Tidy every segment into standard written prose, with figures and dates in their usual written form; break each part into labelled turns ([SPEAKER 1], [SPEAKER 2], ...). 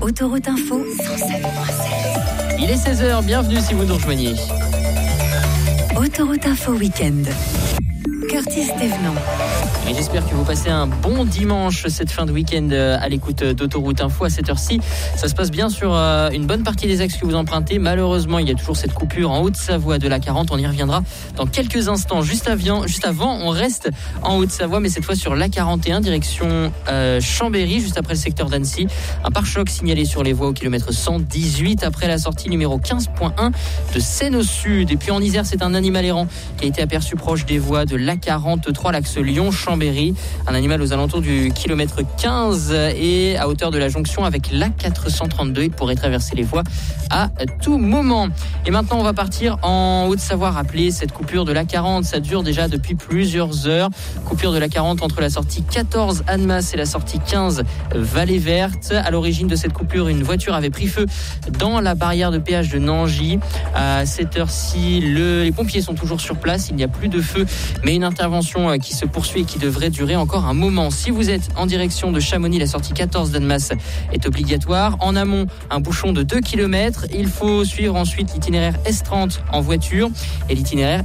[SPEAKER 1] Autoroute Info 107.7.
[SPEAKER 2] Il est 16h, bienvenue si vous nous rejoignez.
[SPEAKER 1] Autoroute Info Week-end. Curtis Thévenant.
[SPEAKER 2] Et j'espère que vous passez un bon dimanche cette fin de week-end à l'écoute d'Autoroute Info à cette heure-ci. Ça se passe bien sur une bonne partie des axes que vous empruntez. Malheureusement, il y a toujours cette coupure en Haute-Savoie de la 40. On y reviendra dans quelques instants. Juste avant, on reste en Haute-Savoie, mais cette fois sur la 41, direction Chambéry, juste après le secteur d'Annecy. Un pare-choc signalé sur les voies au kilomètre 118 après la sortie numéro 15.1 de Seine au Sud. Et puis en Isère, c'est un animal errant qui a été aperçu proche des voies de la 43, l'axe Lyon-Chambéry. Un animal aux alentours du kilomètre 15 et à hauteur de la jonction avec la 432. Il pourrait traverser les voies à tout moment. Et maintenant, on va partir en Haute-Savoie. Rappelez, cette coupure de la 40, ça dure déjà depuis plusieurs heures. Coupure de la 40 entre la sortie 14 Annemasse et la sortie 15 Vallée Verte. À l'origine de cette coupure, une voiture avait pris feu dans la barrière de péage de Nangy. À cette heure-ci, les pompiers sont toujours sur place. Il n'y a plus de feu, mais une intervention qui se poursuit et qui devrait durer encore un moment. Si vous êtes en direction de Chamonix, la sortie 14 d'Annemasse est obligatoire. En amont, un bouchon de 2 km. Il faut suivre ensuite l'itinéraire S30 en voiture et l'itinéraire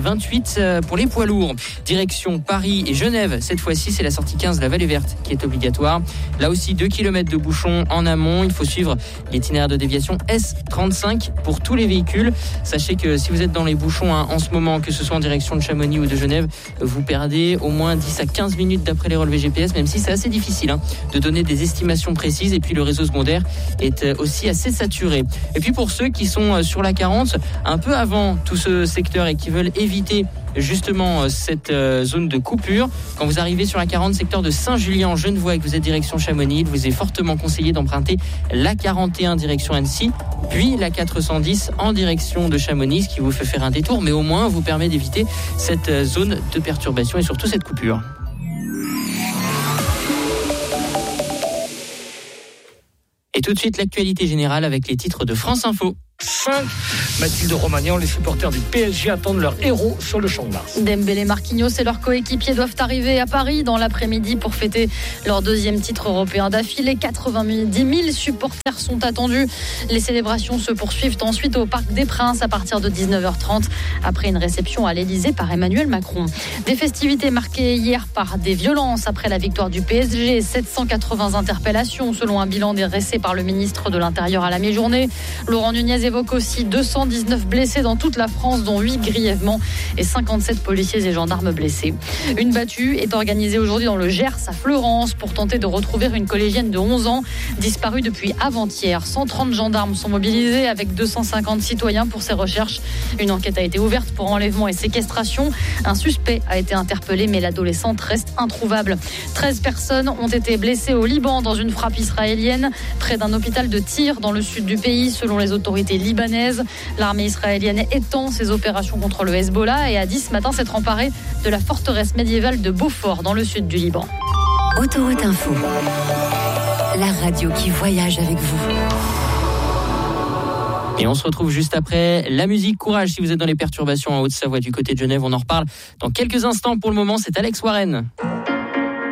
[SPEAKER 2] S28 pour les poids lourds. Direction Paris et Genève, cette fois-ci, c'est la sortie 15 la Vallée Verte qui est obligatoire. Là aussi, 2 km de bouchon en amont. Il faut suivre l'itinéraire de déviation S35 pour tous les véhicules. Sachez que si vous êtes dans les bouchons en ce moment, que ce soit en direction de Chamonix ou de Genève, vous perdez au moins 10 à 15 minutes d'après les relevés GPS, même si c'est assez difficile de donner des estimations précises. Et puis le réseau secondaire est aussi assez saturé. Et puis pour ceux qui sont sur la 40, un peu avant tout ce secteur et qui veulent éviter justement cette zone de coupure, quand vous arrivez sur la 40, secteur de Saint-Julien-en-Genevois et que vous êtes direction Chamonix, il vous est fortement conseillé d'emprunter la 41 direction Annecy, puis la 410 en direction de Chamonix, ce qui vous fait faire un détour, mais au moins vous permet d'éviter cette zone de perturbation et surtout cette coupure. Et tout de suite, l'actualité générale avec les titres de France Info.
[SPEAKER 3] 5. Mathilde Romagnan, les supporters du PSG attendent leur héros sur le Champ de Mars.
[SPEAKER 4] Dembélé, Marquinhos et leurs coéquipiers doivent arriver à Paris dans l'après-midi pour fêter leur deuxième titre européen d'affilée. 90 000 supporters sont attendus. Les célébrations se poursuivent ensuite au Parc des Princes à partir de 19h30 après une réception à l'Elysée par Emmanuel Macron. Des festivités marquées hier par des violences après la victoire du PSG. 780 interpellations selon un bilan dressé par le ministre de l'Intérieur à la mi-journée. Laurent Nunez évoque aussi 219 blessés dans toute la France, dont 8 grièvement et 57 policiers et gendarmes blessés. Une battue est organisée aujourd'hui dans le Gers à Fleurance pour tenter de retrouver une collégienne de 11 ans disparue depuis avant-hier. 130 gendarmes sont mobilisés avec 250 citoyens pour ces recherches. Une enquête a été ouverte pour enlèvement et séquestration. Un suspect a été interpellé, mais l'adolescente reste introuvable. 13 personnes ont été blessées au Liban dans une frappe israélienne près d'un hôpital de Tyr dans le sud du pays, selon les autorités libanaise. L'armée israélienne étend ses opérations contre le Hezbollah et a dit ce matin s'être emparée de la forteresse médiévale de Beaufort dans le sud du Liban.
[SPEAKER 1] Autoroute Info, la radio qui voyage avec vous.
[SPEAKER 2] Et on se retrouve juste après la musique. Courage si vous êtes dans les perturbations en Haute-Savoie du côté de Genève. On en reparle dans quelques instants. Pour le moment, c'est Alex Warren.